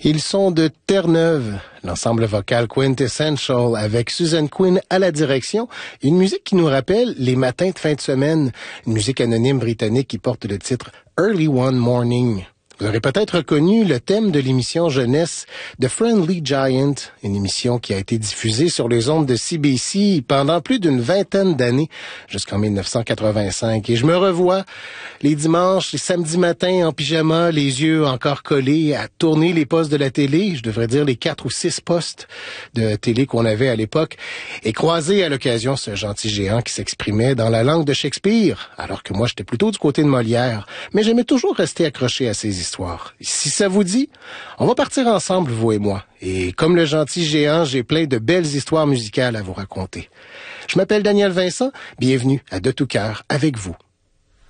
Ils sont de Terre-Neuve, l'ensemble vocal Quintessential avec Susan Quinn à la direction. Une musique qui nous rappelle les matins de fin de semaine. Une musique anonyme britannique qui porte le titre Early One Morning. Vous aurez peut-être reconnu le thème de l'émission jeunesse The Friendly Giant, une émission qui a été diffusée sur les ondes de CBC pendant plus d'une vingtaine d'années, jusqu'en 1985. Et je me revois les dimanches, les samedis matins en pyjama, les yeux encore collés, à tourner les postes de la télé, je devrais dire les 4 ou 6 postes de télé qu'on avait à l'époque, et croiser à l'occasion ce gentil géant qui s'exprimait dans la langue de Shakespeare, alors que moi j'étais plutôt du côté de Molière, mais j'aimais toujours rester accroché à ses histoires. Si ça vous dit, on va partir ensemble, vous et moi. Et comme le gentil géant, j'ai plein de belles histoires musicales à vous raconter. Je m'appelle Daniel Vincent, bienvenue à De tout cœur avec vous.